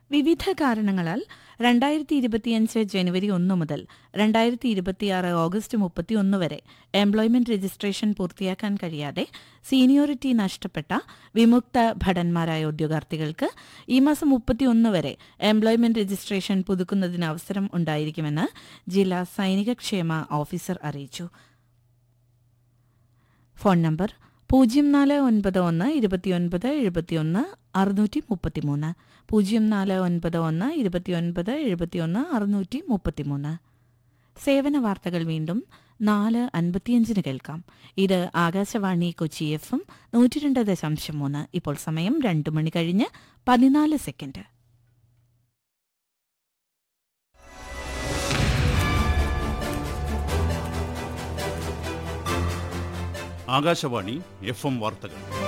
വിവിധ കാരണങ്ങളാൽ 2025 ജനുവരി 1 മുതൽ 2026 ഓഗസ്റ്റ് 31 വരെ എംപ്ലോയ്മെന്റ് രജിസ്ട്രേഷൻ പൂർത്തിയാക്കാൻ കഴിയാതെ സീനിയോറിറ്റി നഷ്ടപ്പെട്ട വിമുക്ത ഭടന്മാരായ ഉദ്യോഗാർത്ഥികൾക്ക് ഈ മാസം 31 വരെ എംപ്ലോയ്മെന്റ് രജിസ്ട്രേഷൻ പുതുക്കുന്നതിന് അവസരം ഉണ്ടായിരിക്കുമെന്ന് ജില്ലാ സൈനികക്ഷേമ ഓഫീസർ അറിയിച്ചു. Phone number 0491 29 71 633 0491 29 71 633. സേവന വാർത്തകൾ വീണ്ടും 4:55 കേൾക്കാം. ഇത് ആകാശവാണി കൊച്ചി FM 102.3. ഇപ്പോൾ സമയം 2 മണി കഴിഞ്ഞ് 14 സെക്കൻഡ്. ആകാശവാണി FM വാർത്തകൾ.